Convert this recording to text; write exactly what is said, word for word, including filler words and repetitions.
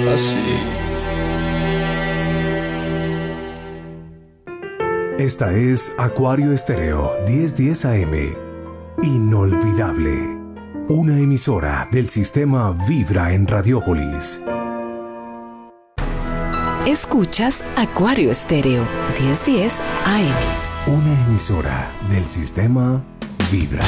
ahora sí. Esta es Acuario Estéreo diez diez A M. Inolvidable. Una emisora del sistema Vibra en Radiópolis. Escuchas Acuario Estéreo diez diez A M. Una emisora del sistema Vibra.